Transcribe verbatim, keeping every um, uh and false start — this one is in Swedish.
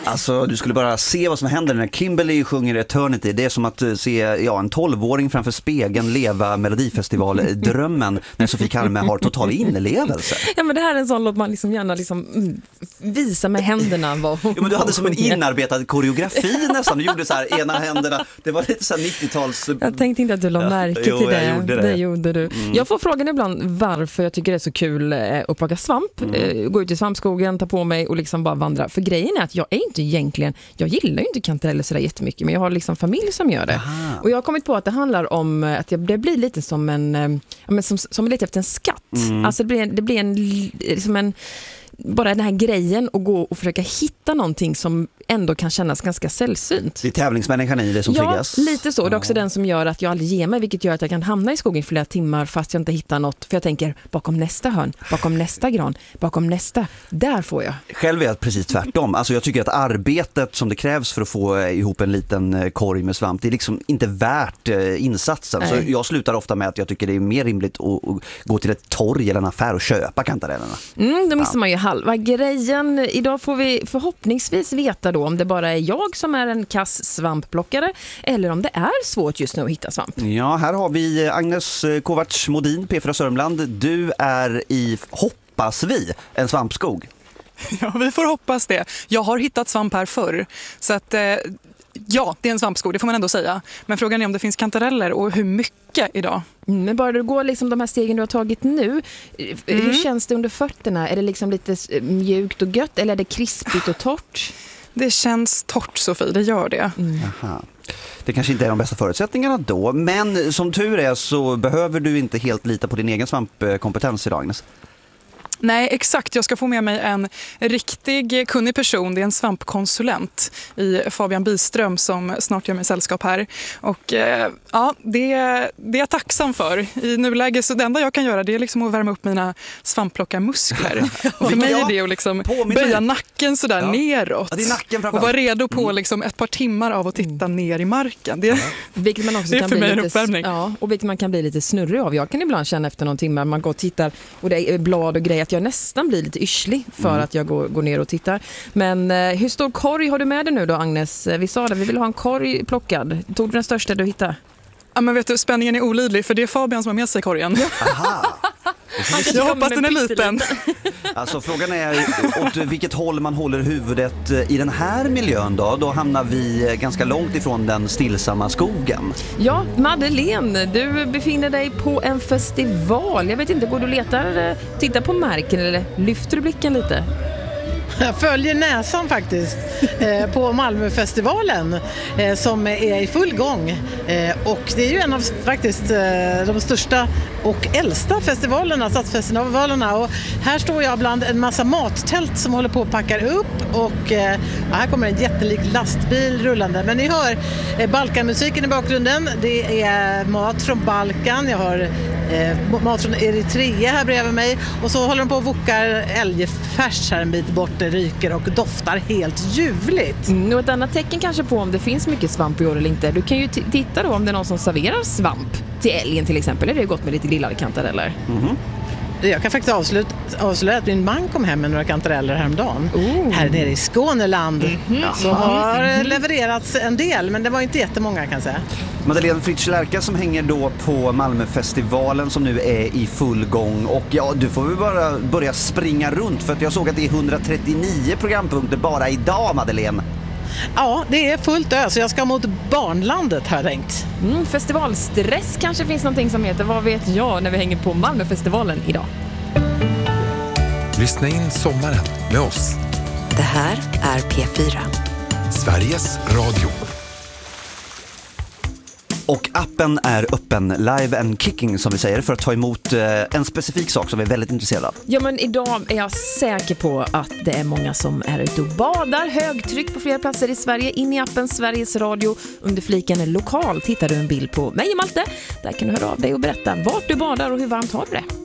Alltså, du skulle bara se vad som händer när Kimberly sjunger Eternity. Det är som att se ja, en tolvåring framför spegeln leva Melodifestival-drömmen när Sofie Kalme har total inlevelse. Ja, men det här är en sån låt man liksom gärna liksom, mm, visar med händerna. Vad ja, men du hade som en inarbetad koreografi nästan. Du gjorde så här, ena händerna. Det var lite så här nittio-tals... Jag tänkte inte att du la märke ja, till jo, det. Gjorde det. Det gjorde du. Mm. Jag får frågan ibland varför jag tycker det är så kul att plocka svamp. Mm. Gå ut i svampskogen, ta på mig och liksom bara vandra. För grejen är att jag är inte egentligen, jag gillar ju inte kantareller sådär jättemycket, men jag har liksom familj som gör det. Aha. Och jag har kommit på att det handlar om att det blir lite som en, ja, men som, som lite efter en skatt. Mm. Alltså det blir, det blir en, liksom en bara den här grejen att gå och försöka hitta någonting som ändå kan kännas ganska sällsynt. Det är tävlingsmänniskan i det som ja, triggas. Ja, lite så. Det är också den som gör att jag aldrig ger mig, vilket gör att jag kan hamna i skogen i flera timmar fast jag inte hittar något. För jag tänker, bakom nästa hörn, bakom nästa gran, bakom nästa, där får jag. Själv är jag precis tvärtom. Alltså jag tycker att arbetet som det krävs för att få ihop en liten korg med svamp, det är liksom inte värt insatsen. Nej. Så jag slutar ofta med att jag tycker det är mer rimligt att, att gå till ett torg eller en affär och köpa kantarellerna. Mm, då missar ja. man ju halva grejen. Idag får vi förhoppningsvis veta då om det bara är jag som är en kass svampplockare eller om det är svårt just nu att hitta svamp. Ja, här har vi Agnes Kovacs Modin, P fyra Sörmland. Du är i, hoppas vi, en svampskog. Ja, vi får hoppas det. Jag har hittat svamp här förr. Så att, eh, ja, det är en svampskog, det får man ändå säga. Men frågan är om det finns kantareller och hur mycket idag. Mm, men bara du går liksom de här stegen du har tagit nu, mm. hur känns det under fötterna? Är det liksom lite mjukt och gött eller är det krispigt och torrt? Det känns torrt, Sofie, det gör det. Mm. Aha. Det kanske inte är de bästa förutsättningarna då, men som tur är så behöver du inte helt lita på din egen svampkompetens idag, Agnes. Nej, exakt. Jag ska få med mig en riktig kunnig person. Det är en svampkonsulent i Fabian Biström som snart gör mig sällskap här. Och eh, ja, det, det är jag tacksam för. I nuläget så det enda jag kan göra det är liksom att värma upp mina svampplockarmuskler. För mig är det att liksom böja nacken sådär ja. neråt. Ja, det är nacken och vara redo på mm. liksom ett par timmar av att titta mm. ner i marken. Det, vilket man också det är kan för bli mig en lite, uppvärmning. Ja, och vilket man kan bli lite snurrig av. Jag kan ibland känna efter någon timme man går och tittar och det är blad och grejer att jag nästan blir lite yrslig för mm. att jag går, går ner och tittar. Men eh, hur stor korg har du med dig nu då, Agnes? Vi sa det, vi vill ha en korg plockad. Tog du den största du hittade? Ja, men vet du, spänningen är olidlig för det är Fabian som har med sig korgen. Aha. Jag hoppas den är liten. Alltså frågan är åt vilket håll man håller huvudet i den här miljön då. Då hamnar vi ganska långt ifrån den stillsamma skogen. Ja, Madeleine, du befinner dig på en festival. Jag vet inte, går du och letar, tittar på marken eller lyfter du blicken lite? Jag följer näsan faktiskt eh, på Malmöfestivalen eh, som är i full gång eh, och det är ju en av faktiskt eh, de största och äldsta festivalerna, stadsfestivalerna, och här står jag bland en massa mattält som håller på att packa upp och eh, ja, här kommer en jättelik lastbil rullande, men ni hör eh, Balkanmusiken i bakgrunden. Det är mat från Balkan, jag har eh, mat från Eritrea här bredvid mig och så håller de på och vokar älgfärs här en bit bort. Det ryker och doftar helt ljuvligt. Mm, och ett annat tecken kanske på om det finns mycket svamp i år eller inte. Du kan ju t- titta då om det är någon som serverar svamp till älgen till exempel. Är det gott med lite grillade kantareller? Mm-hmm. Jag kan faktiskt avsluta, avslöja att min man kom hem med några kantareller häromdagen. Oh. Här nere i Skåneland. Mm-hmm. Så har mm-hmm. levererats en del, men det var inte jättemånga kan jag säga. Madeleine Fritz Lärka som hänger då på Malmöfestivalen som nu är i full gång. Och ja, du får väl bara börja springa runt för att jag såg att det är hundratrettionio programpunkter bara idag, Madeleine. Ja, det är fullt ös så jag ska mot barnlandet har jag tänkt. Mm, festivalstress kanske finns någonting som heter, vad vet jag, när vi hänger på Malmöfestivalen idag. Lyssna in sommaren med oss. Det här är P fyra. Sveriges Radio. Och appen är öppen, live and kicking som vi säger, för att ta emot en specifik sak som vi är väldigt intresserade av. Ja, men idag är jag säker på att det är många som är ute och badar. Högtryck på flera platser i Sverige. In i appen Sveriges Radio. Under fliken lokal hittar du en bild på mig och Malte. Där kan du höra av dig och berätta vart du badar och hur varmt har du det.